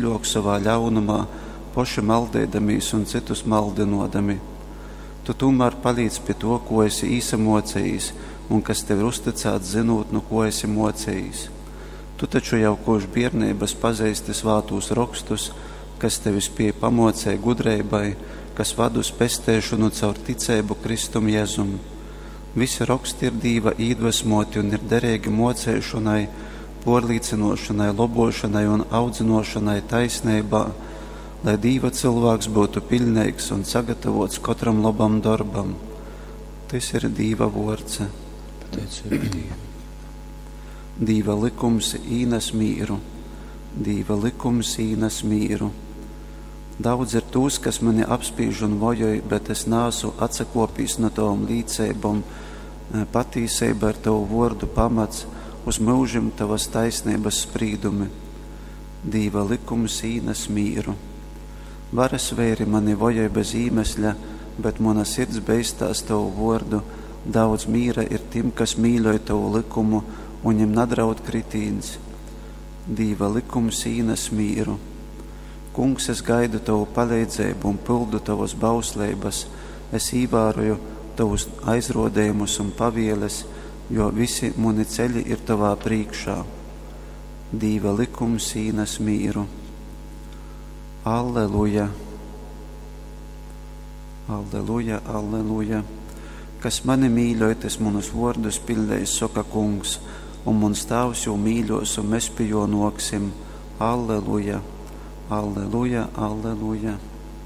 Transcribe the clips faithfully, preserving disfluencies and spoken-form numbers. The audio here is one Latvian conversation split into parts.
dziļāk savā ļaunumā, poši maldēdamies un citus maldinodami. Tu tomēr palīdz pie to, ko esi īsa mocējis un kas tev ir uzticēts zinot, no ko esi mocējis. Tu taču jau kož bērnības pazīsti svātūs rakstus, kas tevis pie pamocē gudreibai, kas vadu uz pestēšanu caur ticēbu Kristum Jēzum. Visi raksti ir Dīva iedvesmoti un ir derīgi mocēšanai, porlīcinošanai, lobošanai un audzinošanai taisnībā, lai Dīva cilvēks būtu pilnīgs un sagatavots katram labam darbam. Tas ir Dīva vārds. Dīva likums īnes mīru, Dīva likums īnes mīru. Daudz ir tūs, kas mani apspīž un vojoj, bet es nāsu atsakopīs no tavam līdzēbam, patīseiba ar tavu vārdu pamats, uz mūžim tavas taisnības sprīdumi. Dīva likums īnes mīru. Varas vēri mani vojoj bez īmesļa, bet mana sirds beistās tavu vārdu. Daudz mīra ir tim, kas mīļoj tavu likumu, un viņam nadraud kritīns. Dīva likums īnes mīru. Kungs, es gaidu tavu palīdzību un pildu tavas bauslības. Es īvāroju tavus aizrodējumus un pavieles, jo visi muni ceļi ir tavā priekšā. Dīva likums īnes mīru. Alleluja! Alleluja, alleluja! Kas mani mīļoj, tas manus vārdus pildējis, saka kungs, un mans tēvs jau mīļos, un mēs pie jo noksim. Alleluja! Alleluja, alleluja!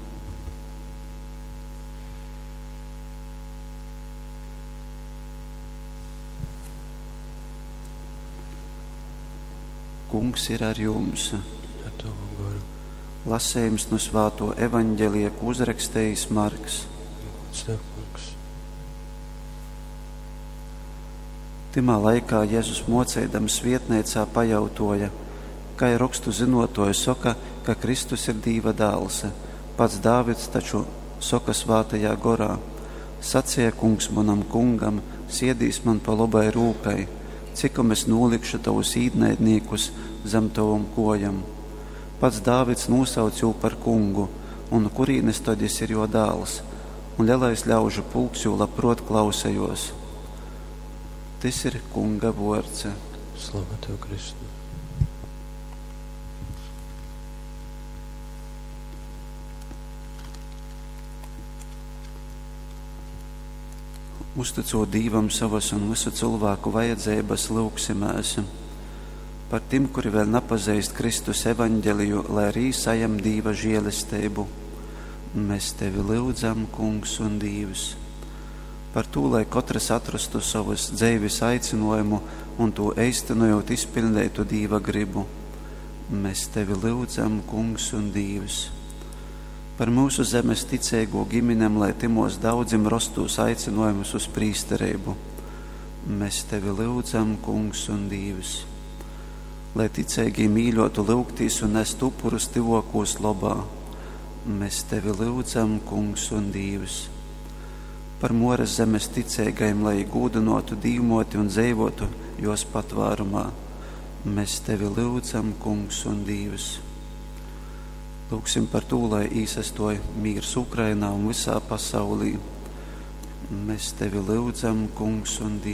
Kungs ir ar jums. Lasējums no Svēto evaņģelija, ko uzrakstījis Marks. Timā laikā Jēzus mocēdams vietniecā pajautoja, kā ir rakstu zinotoja soka, ka Kristus ir Dīva dēls. Pats Dāvids taču soka Svētajā gorā. Sacīja kungs manam kungam, siedīs man pa labai rūpei, cikom es nolikšu tavus īdnētniekus zem tavam kojam. Pats Dāvids nosauc jū par kungu, un kurīnes tad es ir jo dēls, un lielais ļaužu pulks jū labprot klausējos. Tas ir kunga vārds. Slava tev, Kristu. Uzticot Dīvam savas un visu cilvēku vajadzības, lūgsimēs par tiem, kuri vēl nepazīst Kristus evaņģeliju, lai arī sajam Dīva žēlistību. Mēs tevi lūdzam, kungs un Dīvs, par to, lai katrs atrastu savas dzīves aicinājumu un to eistanojot izpildētu Dīva gribu. Mēs tevi lūdzam, kungs un Dīvs, par mūsu zemes ticēgo ģimenem, lai timos daudzim rostos aicinājumus uz prīsterību. Mēs tevi lūdzam, kungs un Dīvs, lai ticēgi mīļotu lūgtīs un nest upurus tivokos labā. Mēs tevi lūdzam, kungs un Dīvs, par Moras zemes ticēgajiem, lai gūdinotu, dīvmoti un dzīvotu jos patvārumā. Mēs tevi lūdzam, kungs un Dīvs. Lūksim par to, lai īsastoja mīrs Ukrainā un visā pasaulī. Mēs tevi lūdzam, kungs un Dīvs.